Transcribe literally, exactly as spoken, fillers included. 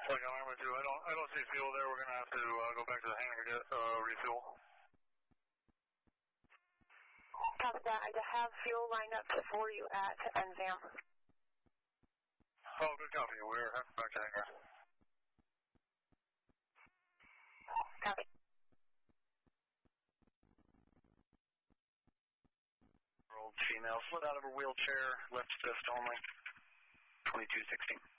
Like on Arma two, I don't, I don't see fuel there. We're going to have to uh, go back to the hangar to get uh, refuel. Copy that. I have fuel lined up for you at N Z A M. Oh, good copy. We're heading back to hangar. Copy. Old female, slid out of her wheelchair, left fist only, twenty-two sixteen.